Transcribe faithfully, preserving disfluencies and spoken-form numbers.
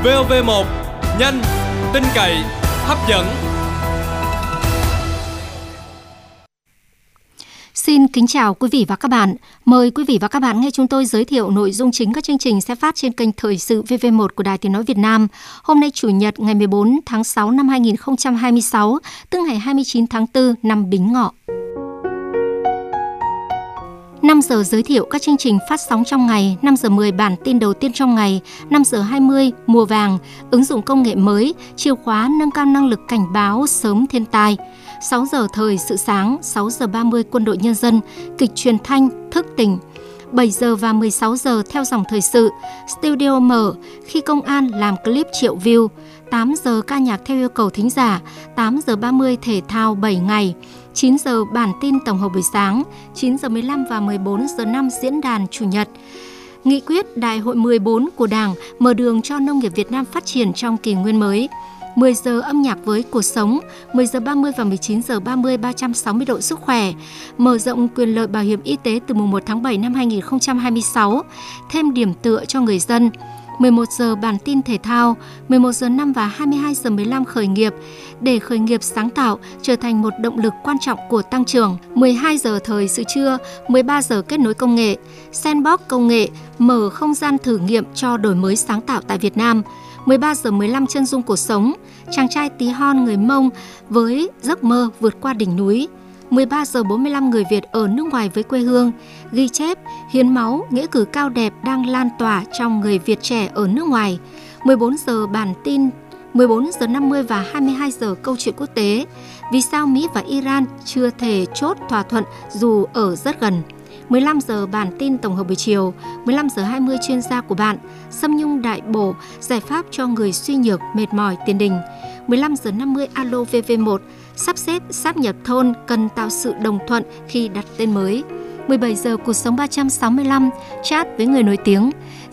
vê o vê một, nhanh, tin cậy, hấp dẫn. Xin kính chào quý vị và các bạn. Mời quý vị và các bạn nghe chúng tôi giới thiệu nội dung chính các chương trình sẽ phát trên kênh Thời sự vê vê một của Đài Tiếng nói Việt Nam. Hôm nay Chủ nhật ngày mười bốn tháng sáu năm hai nghìn không trăm hai mươi sáu, tức ngày hai mươi chín tháng tư năm Bính Ngọ. năm giờ giới thiệu các chương trình phát sóng trong ngày, năm giờ mười bản tin đầu tiên trong ngày, năm giờ hai mươi mùa vàng, ứng dụng công nghệ mới, chìa khóa nâng cao năng lực cảnh báo sớm thiên tai. sáu giờ thời sự sáng, sáu giờ ba mươi quân đội nhân dân, kịch truyền thanh, thức tỉnh. bảy giờ và mười sáu giờ theo dòng thời sự, studio mở, khi công an làm clip triệu view. tám giờ ca nhạc theo yêu cầu thính giả, tám giờ ba mươi thể thao bảy ngày. chín giờ bản tin tổng hợp buổi sáng, chín giờ mười lăm và mười bốn giờ năm diễn đàn Chủ nhật. Nghị quyết Đại hội mười bốn của Đảng mở đường cho nông nghiệp Việt Nam phát triển trong kỷ nguyên mới. mười giờ âm nhạc với cuộc sống, mười giờ ba mươi và mười chín giờ ba mươi ba trăm sáu mươi độ sức khỏe, mở rộng quyền lợi bảo hiểm y tế từ mùng một tháng bảy năm hai nghìn không trăm hai mươi sáu, thêm điểm tựa cho người dân. mười một giờ bản tin thể thao, mười một giờ năm và hai mươi hai giờ mười lăm khởi nghiệp, để khởi nghiệp sáng tạo trở thành một động lực quan trọng của tăng trưởng. mười hai giờ thời sự trưa, mười ba giờ kết nối công nghệ, Sandbox công nghệ mở không gian thử nghiệm cho đổi mới sáng tạo tại Việt Nam. mười ba giờ mười lăm chân dung cuộc sống, chàng trai tí hon người Mông với giấc mơ vượt qua đỉnh núi. mười ba giờ bốn mươi lăm người Việt ở nước ngoài với quê hương, ghi chép, hiến máu, nghĩa cử cao đẹp đang lan tỏa trong người Việt trẻ ở nước ngoài. mười bốn giờ bản tin, mười bốn giờ năm mươi và hai mươi hai giờ câu chuyện quốc tế. Vì sao Mỹ và Iran chưa thể chốt thỏa thuận dù ở rất gần. mười lăm giờ bản tin tổng hợp buổi chiều, mười lăm giờ hai mươi chuyên gia của bạn, Sâm Nhung đại bổ, giải pháp cho người suy nhược, mệt mỏi, tiền đình. mười lăm giờ năm mươi alo vê vê một, sắp xếp sáp nhập thôn cần tạo sự đồng thuận khi đặt tên mới. mười bảy giờ cuộc sống ba trăm sáu mươi lăm, chat với người nổi tiếng.